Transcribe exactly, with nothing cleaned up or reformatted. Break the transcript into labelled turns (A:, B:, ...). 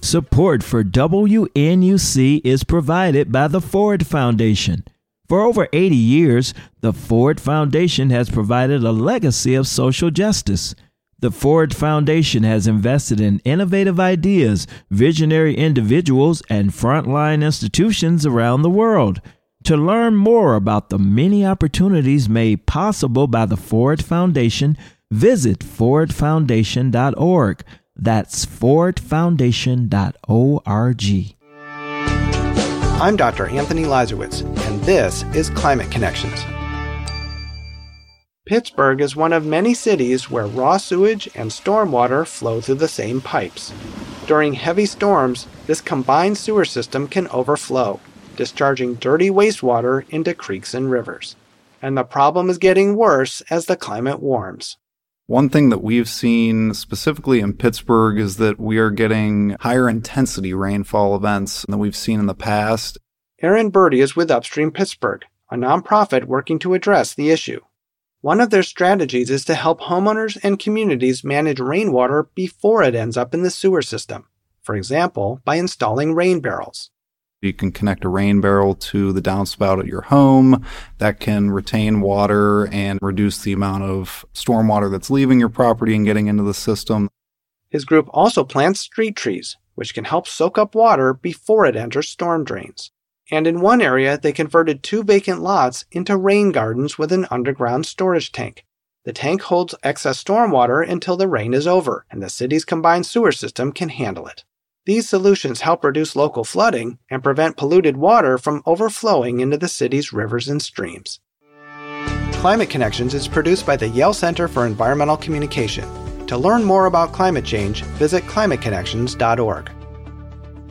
A: Support for W N U C is provided by the Ford Foundation. For over eighty years, the Ford Foundation has provided a legacy of social justice. The Ford Foundation has invested in innovative ideas, visionary individuals, and frontline institutions around the world. To learn more about the many opportunities made possible by the Ford Foundation, visit ford foundation dot org. That's ford foundation dot org.
B: I'm Doctor Anthony Lazarowitz, and this is Climate Connections. Pittsburgh is one of many cities where raw sewage and stormwater flow through the same pipes. During heavy storms, this combined sewer system can overflow, discharging dirty wastewater into creeks and rivers. And the problem is getting worse as the climate warms.
C: One thing that we've seen specifically in Pittsburgh is that we are getting higher intensity rainfall events than we've seen in the past.
B: Aaron Birdie is with Upstream Pittsburgh, a nonprofit working to address the issue. One of their strategies is to help homeowners and communities manage rainwater before it ends up in the sewer system, for example, by installing rain barrels.
C: You can connect a rain barrel to the downspout at your home. That can retain water and reduce the amount of stormwater that's leaving your property and getting into the system.
B: His group also plants street trees, which can help soak up water before it enters storm drains. And in one area, they converted two vacant lots into rain gardens with an underground storage tank. The tank holds excess stormwater until the rain is over, and the city's combined sewer system can handle it. These solutions help reduce local flooding and prevent polluted water from overflowing into the city's rivers and streams. Climate Connections is produced by the Yale Center for Environmental Communication. To learn more about climate change, visit climate connections dot org.